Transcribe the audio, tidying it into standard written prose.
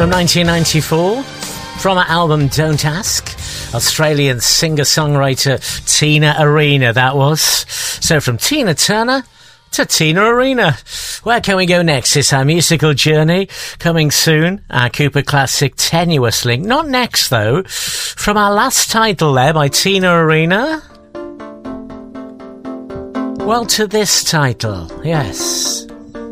from 1994. From her album Don't Ask, Australian singer-songwriter Tina Arena, that was. So from Tina Turner to Tina Arena. Where can we go next? It's our musical journey. Coming soon, our Cooper classic Tenuous Link. Not next, though. From our last title there by Tina Arena, well, to this title, yes.